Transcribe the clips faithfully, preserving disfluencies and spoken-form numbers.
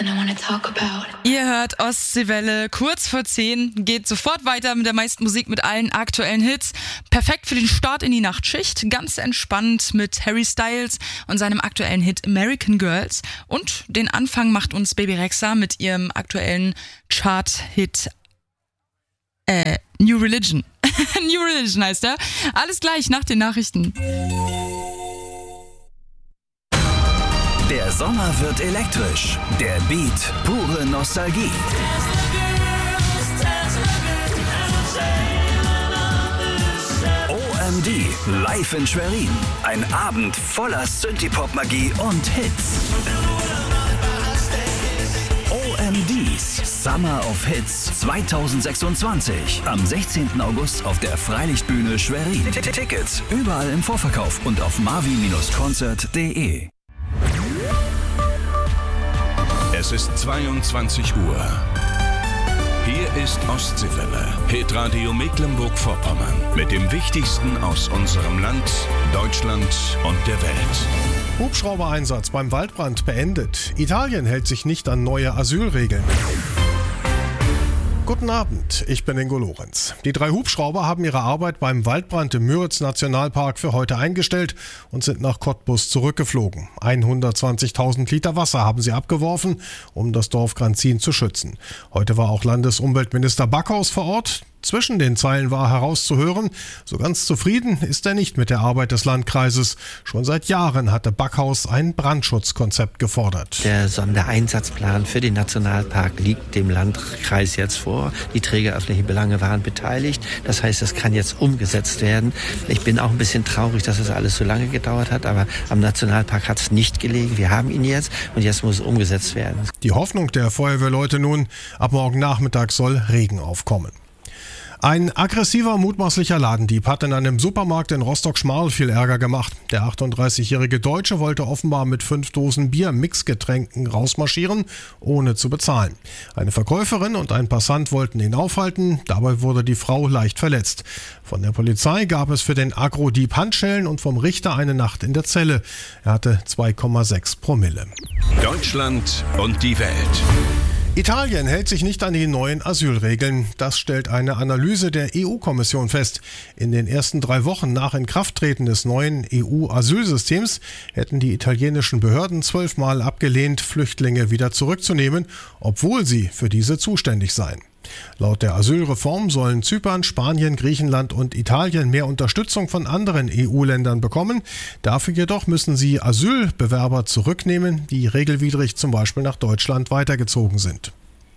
Ihr hört Ostseewelle, kurz vor zehn, geht sofort weiter mit der meisten Musik, mit allen aktuellen Hits. Perfekt für den Start in die Nachtschicht, ganz entspannt mit Harry Styles und seinem aktuellen Hit American Girls. Und den Anfang macht uns Bebe Rexha mit ihrem aktuellen Chart-Hit äh, New Religion. New Religion heißt er. Alles gleich nach den Nachrichten. Der Sommer wird elektrisch. Der Beat, pure Nostalgie. O M D, live in Schwerin. Ein Abend voller Synthie-Pop-Magie und Hits. O M Ds Summer of Hits zwanzig sechsundzwanzig. Am sechzehnten August auf der Freilichtbühne Schwerin. Tickets überall im Vorverkauf und auf marvi Bindestrich concert punkt de. Es ist zweiundzwanzig Uhr. Hier ist Ostseewelle, Hitradio Mecklenburg-Vorpommern. Mit dem Wichtigsten aus unserem Land, Deutschland und der Welt. Hubschrauber-Einsatz beim Waldbrand beendet. Italien hält sich nicht an neue Asylregeln. Guten Abend, ich bin Ingo Lorenz. Die drei Hubschrauber haben ihre Arbeit beim Waldbrand im Müritz-Nationalpark für heute eingestellt und sind nach Cottbus zurückgeflogen. hundertzwanzigtausend Liter Wasser haben sie abgeworfen, um das Dorf Granzin zu schützen. Heute war auch Landesumweltminister Backhaus vor Ort. Zwischen den Zeilen war herauszuhören, so ganz zufrieden ist er nicht mit der Arbeit des Landkreises. Schon seit Jahren hatte Backhaus ein Brandschutzkonzept gefordert. Der Sondereinsatzplan für den Nationalpark liegt dem Landkreis jetzt vor. Die Träger öffentlicher Belange waren beteiligt. Das heißt, es kann jetzt umgesetzt werden. Ich bin auch ein bisschen traurig, dass es alles so lange gedauert hat, aber am Nationalpark hat es nicht gelegen. Wir haben ihn jetzt und jetzt muss es umgesetzt werden. Die Hoffnung der Feuerwehrleute nun, ab morgen Nachmittag soll Regen aufkommen. Ein aggressiver, mutmaßlicher Ladendieb hat in einem Supermarkt in Rostock-Schmarl viel Ärger gemacht. Der achtunddreißigjährige Deutsche wollte offenbar mit fünf Dosen Bier-Mixgetränken rausmarschieren, ohne zu bezahlen. Eine Verkäuferin und ein Passant wollten ihn aufhalten, dabei wurde die Frau leicht verletzt. Von der Polizei gab es für den Agro-Dieb Handschellen und vom Richter eine Nacht in der Zelle. Er hatte zwei Komma sechs Promille. Deutschland und die Welt. Italien hält sich nicht an die neuen Asylregeln. Das stellt eine Analyse der E U-Kommission fest. In den ersten drei Wochen nach Inkrafttreten des neuen E U-Asylsystems hätten die italienischen Behörden zwölfmal abgelehnt, Flüchtlinge wieder zurückzunehmen, obwohl sie für diese zuständig seien. Laut der Asylreform sollen Zypern, Spanien, Griechenland und Italien mehr Unterstützung von anderen E U-Ländern bekommen. Dafür jedoch müssen sie Asylbewerber zurücknehmen, die regelwidrig zum Beispiel nach Deutschland weitergezogen sind.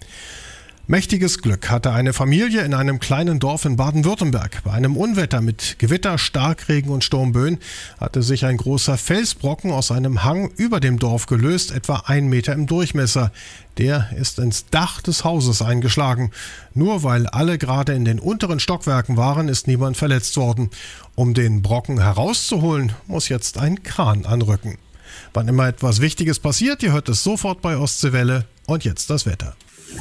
Mächtiges Glück hatte eine Familie in einem kleinen Dorf in Baden-Württemberg. Bei einem Unwetter mit Gewitter, Starkregen und Sturmböen hatte sich ein großer Felsbrocken aus einem Hang über dem Dorf gelöst, etwa ein Meter im Durchmesser. Der ist ins Dach des Hauses eingeschlagen. Nur weil alle gerade in den unteren Stockwerken waren, ist niemand verletzt worden. Um den Brocken herauszuholen, muss jetzt ein Kran anrücken. Wann immer etwas Wichtiges passiert, ihr hört es sofort bei Ostseewelle. Und jetzt das Wetter.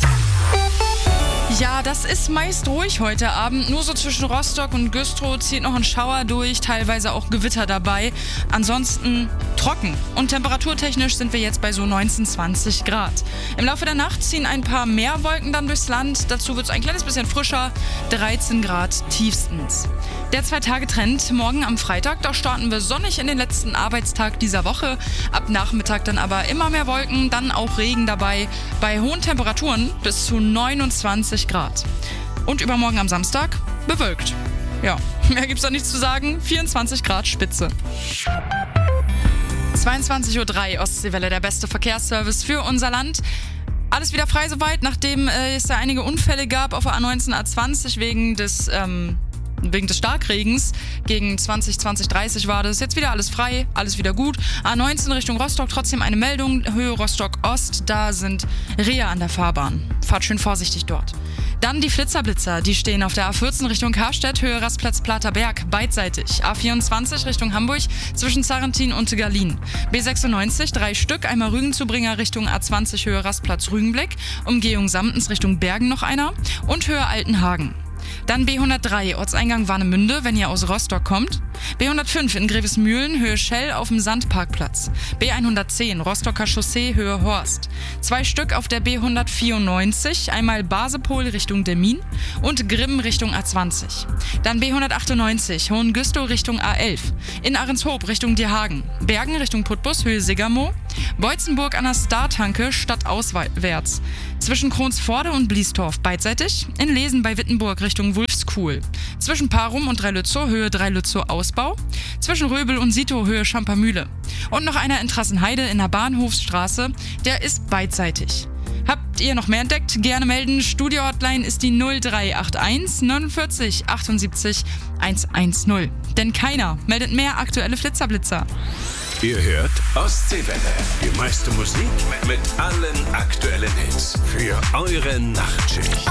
Ja, das ist meist ruhig heute Abend. Nur so zwischen Rostock und Güstrow zieht noch ein Schauer durch, teilweise auch Gewitter dabei. Ansonsten trocken. Und temperaturtechnisch sind wir jetzt bei so neunzehn, zwanzig Grad. Im Laufe der Nacht ziehen ein paar mehr Wolken dann durchs Land. Dazu wird es ein kleines bisschen frischer, dreizehn Grad tiefstens. Der Zwei-Tage-Trend morgen am Freitag, da starten wir sonnig in den letzten Arbeitstag dieser Woche. Ab Nachmittag dann aber immer mehr Wolken, dann auch Regen dabei. Bei hohen Temperaturen bis zu neunundzwanzig Grad. Und übermorgen am Samstag bewölkt. Ja, mehr gibt's da nichts zu sagen. vierundzwanzig Grad Spitze. zweiundzwanzig Uhr drei, Ostseewelle, der beste Verkehrsservice für unser Land. Alles wieder frei soweit, nachdem äh, es da einige Unfälle gab auf der A neunzehn, A zwanzig wegen des... Ähm Wegen des Starkregens gegen zwanzig, zwanzig, dreißig war das. Jetzt wieder alles frei, alles wieder gut. A neunzehn Richtung Rostock, trotzdem eine Meldung. Höhe Rostock Ost, da sind Rehe an der Fahrbahn. Fahrt schön vorsichtig dort. Dann die Flitzerblitzer, die stehen auf der A vierzehn Richtung Karstedt, Höhe Rastplatz Platerberg, beidseitig. A vierundzwanzig Richtung Hamburg, zwischen Zarrentin und Galin. B sechsundneunzig, drei Stück, einmal Rügenzubringer Richtung A zwanzig, Höhe Rastplatz Rügenblick. Umgehung Samtens Richtung Bergen noch einer. Und Höhe Altenhagen. Dann B hundertdrei, Ortseingang Warnemünde, wenn ihr aus Rostock kommt. B hundertfünf in Grevesmühlen, Höhe Schell auf dem Sandparkplatz. B hundertzehn, Rostocker Chaussee, Höhe Horst. Zwei Stück auf der B hundertvierundneunzig, einmal Basepol Richtung Demmin und Grimm Richtung A zwanzig. Dann B hundertachtundneunzig, Hohengüstow Richtung A elf. In Ahrenshoop Richtung Dierhagen. Bergen Richtung Putbus, Höhe Siggermoor. Beutzenburg an der Startanke, stadtauswärts. Zwischen Kronsforde und Bliestorf beidseitig. In Lesen bei Wittenburg Richtung Wulfskuhl. Zwischen Parum und Dreilützow, Höhe Dreilützow Ausbau. Zwischen Röbel und Sito, Höhe Schampermühle. Und noch einer in Trassenheide in der Bahnhofsstraße, der ist beidseitig. Habt ihr noch mehr entdeckt? Gerne melden. Studio-Hotline ist die null drei acht eins neunundvierzig achtundsiebzig hundertzehn. Denn keiner meldet mehr aktuelle Flitzerblitzer. Ihr hört Ostseewelle. Die meiste Musik mit allen aktuellen Hits für eure Nachtschicht.